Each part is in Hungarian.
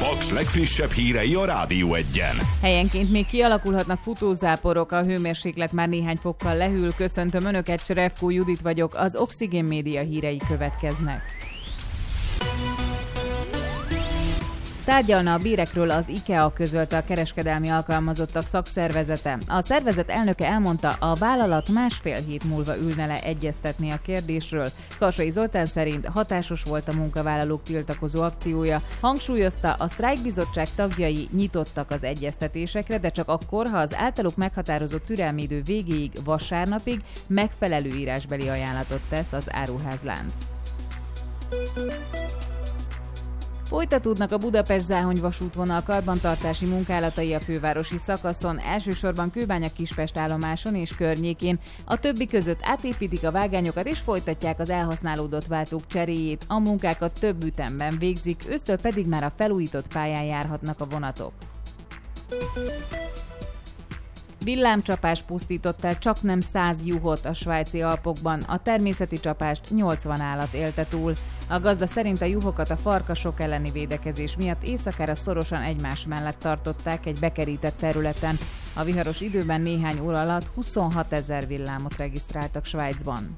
Paks legfrissebb hírei a Rádió Egyen. Helyenként még kialakulhatnak futózáporok, a hőmérséklet már néhány fokkal lehűl. Köszöntöm Önöket, Cserevkó Judit vagyok, az Oxigén Média hírei következnek. Tárgyalna a bérekről az IKEA, közölte a kereskedelmi alkalmazottak szakszervezete. A szervezet elnöke elmondta, a vállalat 1,5 hét múlva ülne le egyeztetni a kérdésről. Karsai Zoltán szerint hatásos volt a munkavállalók tiltakozó akciója. Hangsúlyozta, a sztrájkbizottság tagjai nyitottak az egyeztetésekre, de csak akkor, ha az általuk meghatározott türelmi idő végéig, vasárnapig megfelelő írásbeli ajánlatot tesz az áruházlánc. Folytatódnak a Budapest-Záhony vasútvonal karbantartási munkálatai a fővárosi szakaszon, elsősorban Kőbánya-Kispest állomáson és környékén. A többi között átépítik a vágányokat és folytatják az elhasználódott váltók cseréjét. A munkákat több ütemben végzik, ősztől pedig már a felújított pályán járhatnak a vonatok. Villámcsapás pusztított el csaknem 100 juhot a svájci Alpokban, a természeti csapást 80 állat élte túl. A gazda szerint a juhokat a farkasok elleni védekezés miatt éjszakára szorosan egymás mellett tartották egy bekerített területen. A viharos időben néhány óra alatt 26 000 villámot regisztráltak Svájcban.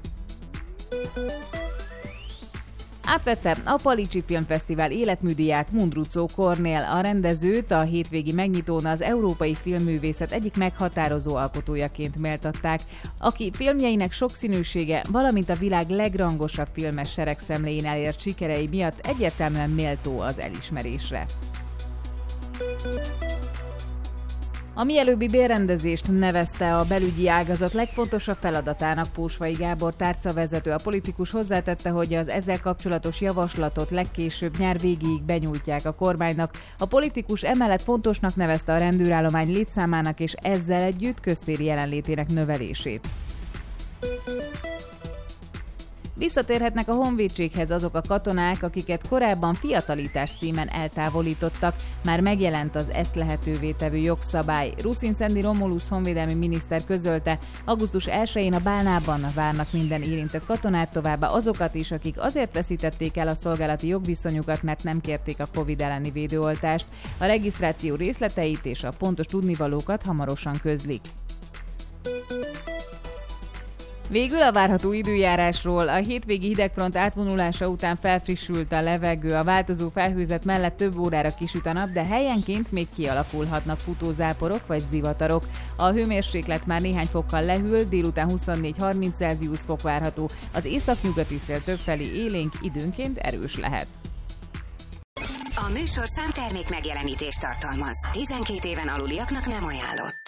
Átvette a Palicsi Filmfesztivál életműdíját Mundruczó Kornél. A rendezőt a hétvégi megnyitón az európai filmművészet egyik meghatározó alkotójaként méltatták, aki filmjeinek sokszínűsége, valamint a világ legrangosabb filmes seregszemléjén elért sikerei miatt egyértelműen méltó az elismerésre. A mielőbbi bérrendezést nevezte a belügyi ágazat legfontosabb feladatának Pósvai Gábor tárcavezető. A politikus hozzátette, hogy az ezzel kapcsolatos javaslatot legkésőbb nyár végéig benyújtják a kormánynak. A politikus emellett fontosnak nevezte a rendőrállomány létszámának és ezzel együtt köztéri jelenlétének növelését. Visszatérhetnek a honvédséghez azok a katonák, akiket korábban fiatalítás címen eltávolítottak. Már megjelent az ezt lehetővé tevő jogszabály. Ruszin Szendi Romulus honvédelmi miniszter közölte, augusztus 1-én a Bálnában várnak minden érintett katonát, továbbá azokat is, akik azért veszítették el a szolgálati jogviszonyukat, mert nem kérték a Covid elleni védőoltást. A regisztráció részleteit és a pontos tudnivalókat hamarosan közlik. Végül a várható időjárásról. A hétvégi hidegfront átvonulása után felfrissült a levegő, a változó felhőzet mellett több órára kisüt a nap, de helyenként még kialakulhatnak futózáporok vagy zivatarok. A hőmérséklet már néhány fokkal lehűl, délután 24-30 Celsius fok várható, az északnyugati szél többfelé élénk, időnként erős lehet. A műsorszám termék megjelenítést tartalmaz. 12 éven aluliaknak nem ajánlott.